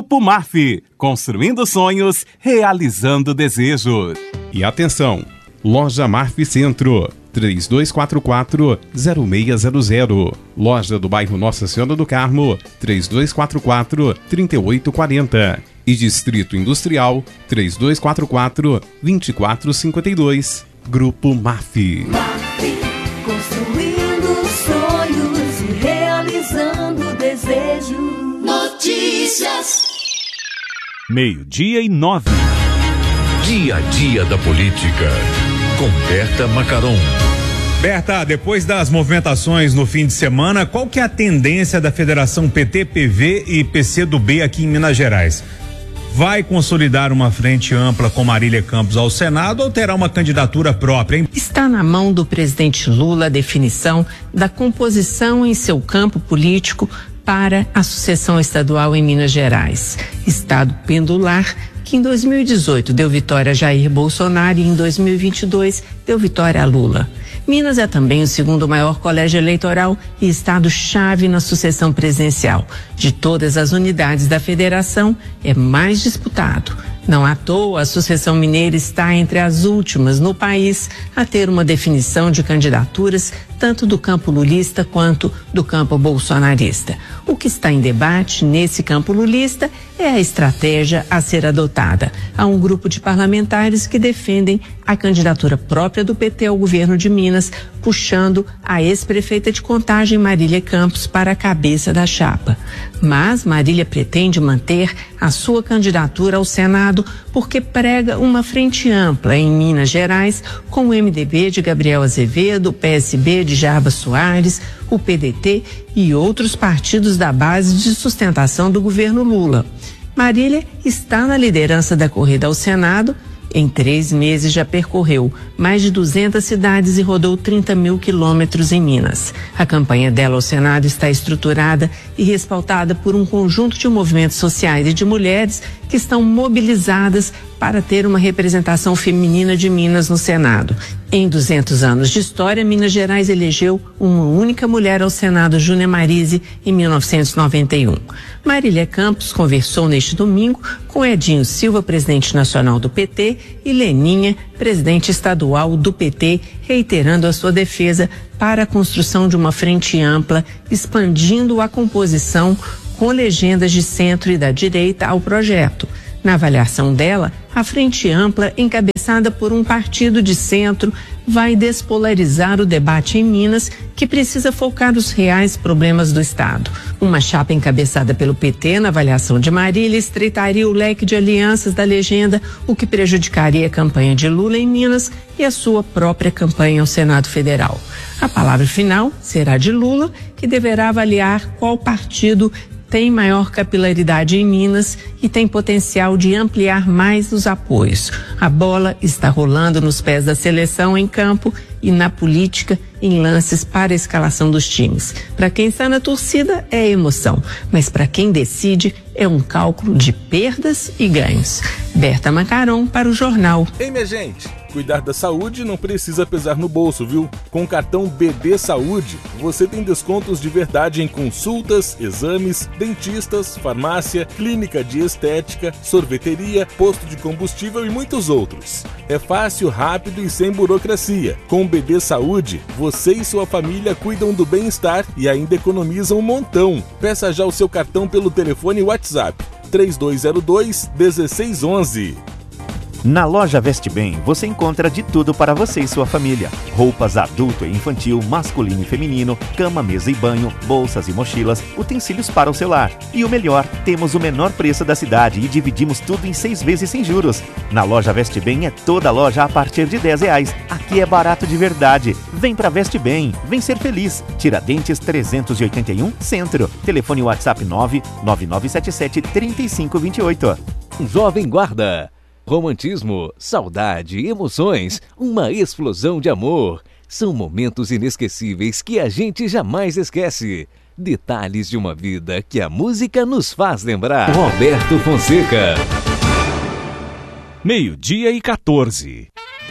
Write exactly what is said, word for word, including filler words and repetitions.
Grupo Maf, construindo sonhos, realizando desejos. E atenção, Loja Maf Centro, três dois quatro quatro, zero seis zero zero. Loja do bairro Nossa Senhora do Carmo, três dois quatro quatro, três oito quatro zero. E Distrito Industrial, três dois quatro quatro, dois quatro cinco dois. Grupo Maf. Maf, construindo sonhos e realizando desejos. Notícias. Meio-dia e nove. Dia a dia da política. Com Berta Macaron. Berta, depois das movimentações no fim de semana, qual que é a tendência da Federação P T, P V e P C do B aqui em Minas Gerais? Vai consolidar uma frente ampla com Marília Campos ao Senado ou terá uma candidatura própria, hein? Está na mão do presidente Lula a definição da composição em seu campo político para a sucessão estadual em Minas Gerais. Estado pendular que em dois mil e dezoito deu vitória a Jair Bolsonaro e em dois mil e vinte e dois deu vitória a Lula. Minas é também o segundo maior colégio eleitoral e estado-chave na sucessão presidencial. De todas as unidades da federação, é mais disputado. Não à toa, a sucessão mineira está entre as últimas no país a ter uma definição de candidaturas tanto do campo lulista quanto do campo bolsonarista. O que está em debate nesse campo lulista é a estratégia a ser adotada. Há um grupo de parlamentares que defendem a candidatura própria do P T ao governo de Minas, puxando a ex-prefeita de Contagem, Marília Campos, para a cabeça da chapa. Mas Marília pretende manter a sua candidatura ao Senado porque prega uma frente ampla em Minas Gerais com o M D B de Gabriel Azevedo, o P S B de Jarbas Soares, o P D T e outros partidos da base de sustentação do governo Lula. Marília está na liderança da corrida ao Senado. Em três meses já percorreu mais de duzentas cidades e rodou trinta mil quilômetros em Minas. A campanha dela ao Senado está estruturada e respaldada por um conjunto de movimentos sociais e de mulheres que estão mobilizadas para ter uma representação feminina de Minas no Senado. Em duzentos anos de história, Minas Gerais elegeu uma única mulher ao Senado, Júnia Marise, em mil novecentos e noventa e um. Marília Campos conversou neste domingo com Edinho Silva, presidente nacional do P T, e Leninha, presidente estadual do P T, reiterando a sua defesa para a construção de uma frente ampla, expandindo a composição com legendas de centro e da direita ao projeto. Na avaliação dela, a frente ampla, encabeçada por um partido de centro, vai despolarizar o debate em Minas, que precisa focar os reais problemas do Estado. Uma chapa encabeçada pelo P T, na avaliação de Marília, estreitaria o leque de alianças da legenda, o que prejudicaria a campanha de Lula em Minas e a sua própria campanha ao Senado Federal. A palavra final será de Lula, que deverá avaliar qual partido tem maior capilaridade em Minas e tem potencial de ampliar mais os apoios. A bola está rolando nos pés da seleção em campo e na política em lances para a escalação dos times. Para quem está na torcida é emoção, mas para quem decide é um cálculo de perdas e ganhos. Berta Macaron para o Jornal. Ei, minha gente, cuidar da saúde não precisa pesar no bolso, viu? Com o cartão B D Saúde, você tem descontos de verdade em consultas, exames, dentistas, farmácia, clínica de estética, sorveteria, posto de combustível e muitos outros. É fácil, rápido e sem burocracia. Com o B D Saúde, você e sua família cuidam do bem-estar e ainda economizam um montão. Peça já o seu cartão pelo telefone WhatsApp três dois zero dois, um seis um um. Na loja Veste Bem, você encontra de tudo para você e sua família. Roupas adulto e infantil, masculino e feminino, cama, mesa e banho, bolsas e mochilas, utensílios para o celular. E o melhor, temos o menor preço da cidade e dividimos tudo em seis vezes sem juros. Na loja Veste Bem é toda loja a partir de dez reais. Aqui é barato de verdade. Vem pra Veste Bem, vem ser feliz. Tiradentes trezentos e oitenta e um, Centro. Telefone WhatsApp nove nove nove sete sete, três cinco dois oito. Jovem Guarda. Romantismo, saudade, emoções, uma explosão de amor. São momentos inesquecíveis que a gente jamais esquece. Detalhes de uma vida que a música nos faz lembrar. Roberto Fonseca. Meio-dia e quatorze.